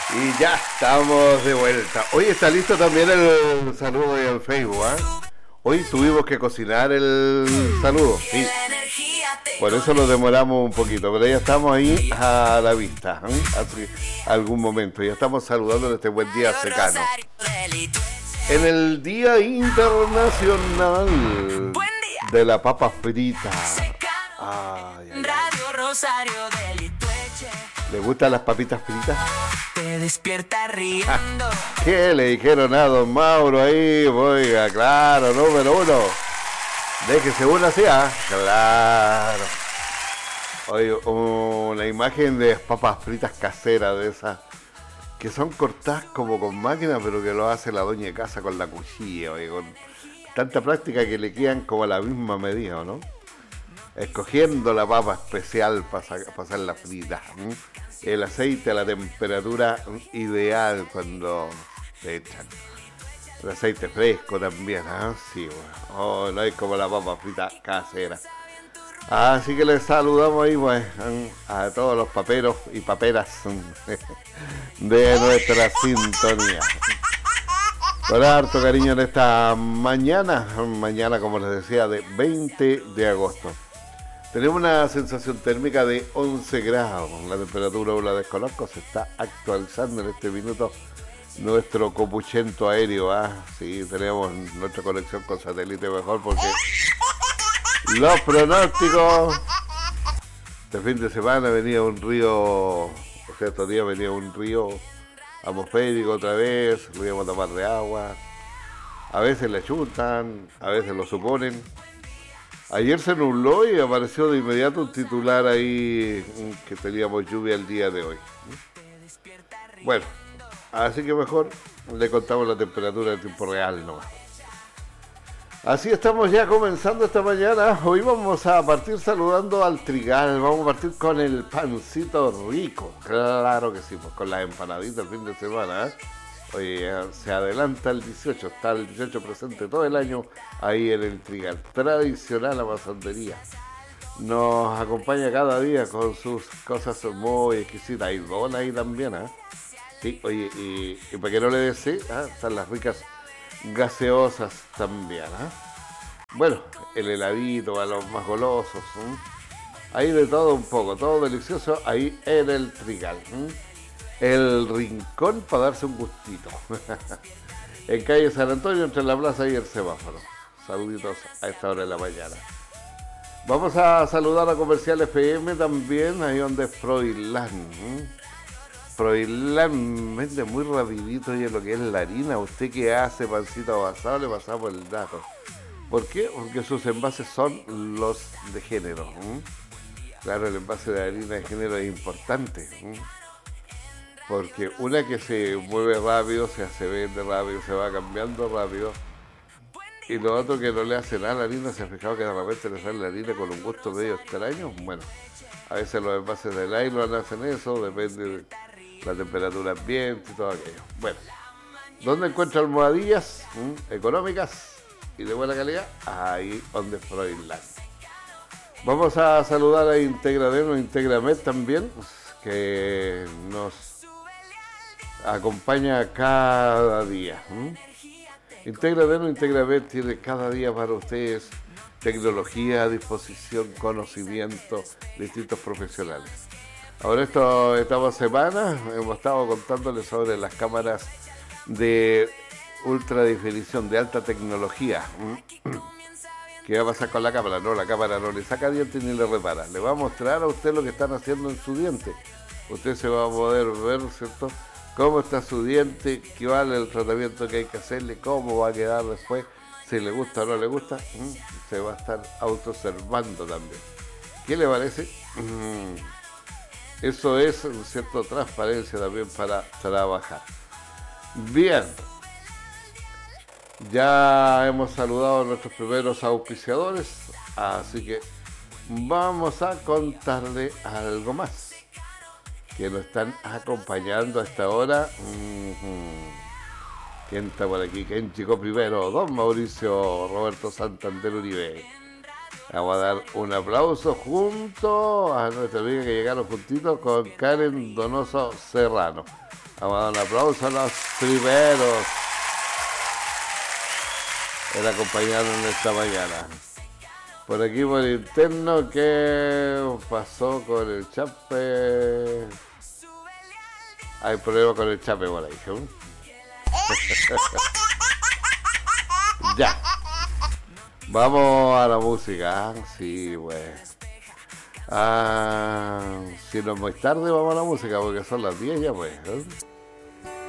Y ya estamos de vuelta. Hoy está listo también el saludo en Facebook, ¿eh? Hoy tuvimos que cocinar el saludo, sí. Por eso nos demoramos un poquito, pero ya estamos ahí a la vista, ¿eh? Hace algún momento. Ya estamos saludando en este buen día secano. En el Día Internacional de la Papa Frita. Ay, ay, ay. ¿Le gustan las papitas fritas? Te despierta riendo. ¿Qué le dijeron a don Mauro ahí? Oiga, claro, número uno. Déjese una así, ¿ah? Claro. Oye, una imagen de papas fritas caseras de esas que son cortadas como con máquina, pero que lo hace la doña de casa con la cuchilla, oye, con tanta práctica que le quedan como a la misma medida, ¿no? Escogiendo la papa especial para pasar la frita. El aceite a la temperatura ideal cuando le echan. El aceite fresco también, ¿ah? Sí, bueno. Oh, no es como la papa frita casera. Así que les saludamos ahí, pues, a todos los paperos y paperas de nuestra sintonía. Con harto cariño en esta mañana, como les decía, de 20 de agosto. Tenemos una sensación térmica de 11 grados. La temperatura la desconozco, se está actualizando en este minuto nuestro copuchento aéreo. Sí, tenemos nuestra conexión con satélite mejor porque los pronósticos de fin de semana venía un río, o sea, estos días venía un río atmosférico otra vez, lo íbamos a tapar de agua. A veces le chutan, a veces lo suponen. Ayer se nubló y apareció de inmediato un titular ahí que teníamos lluvia el día de hoy. Bueno, así que mejor le contamos la temperatura en tiempo real nomás. Así estamos ya comenzando esta mañana. Hoy vamos a partir saludando al trigal. Vamos a partir con el pancito rico. Claro que sí, pues con las empanaditas el fin de semana, ¿eh? Oye, se adelanta el 18, está el 18 presente todo el año ahí en el trigal. Tradicional amasandería. Nos acompaña cada día con sus cosas muy exquisitas. Hay donas ahí también, ¿eh? Sí, oye, y para que no le desee, están las ricas gaseosas también, Bueno, el heladito a los más golosos, Hay de todo un poco, todo delicioso ahí en el trigal, El rincón para darse un gustito. En calle San Antonio, entre la plaza y el semáforo. Saluditos a esta hora de la mañana. Vamos a saludar a Comercial FM también, ahí donde es Froilán. Froilán vende muy rapidito ya lo que es la harina. Usted que hace pancito avanzado le pasamos el dato. ¿Por qué? Porque sus envases son los de género. Claro, el envase de harina de género es importante. Porque una que se mueve rápido, se vende rápido, se va cambiando rápido. Y lo otro que no le hace nada a la harina, se ha fijado que de repente le sale la harina con un gusto medio extraño. Bueno, a veces los envases de nylon hacen eso, depende de la temperatura ambiente y todo aquello. Bueno, ¿dónde encuentra almohadillas económicas y de buena calidad? Ahí donde Froilán. Vamos a saludar a Integramed o Integramed también, que nos acompaña cada día. Integramed o Integramed tiene cada día para ustedes tecnología a disposición, conocimiento, distintos profesionales. Ahora esta semana hemos estado contándoles sobre las cámaras de ultra definición, de alta tecnología. ¿Qué va a pasar con la cámara? No, la cámara no le saca dientes ni le repara. Le va a mostrar a usted lo que están haciendo en su diente. Usted se va a poder ver, ¿cierto?, cómo está su diente, qué vale el tratamiento que hay que hacerle, cómo va a quedar después, si le gusta o no le gusta. Se va a estar autoobservando también. ¿Qué le parece? Eso es, cierto, transparencia también para trabajar. Bien. Ya hemos saludado a nuestros primeros auspiciadores, así que vamos a contarle algo más que nos están acompañando a esta hora. ¿Quién está por aquí? ¿Quién llegó primero? Don Mauricio Roberto Santander Uribe. Vamos a dar un aplauso junto a nuestra amiga que llegaron juntitos con Karen Donoso Serrano. Vamos a dar un aplauso a los primeros en acompañarnos esta mañana. Por aquí por interno, ¿qué pasó con el chape? Hay problema con el chape por ahí, ¿sí? Ya. Vamos a la música. Sí, pues. Si no es muy tarde, vamos a la música porque son las 10 ya, pues.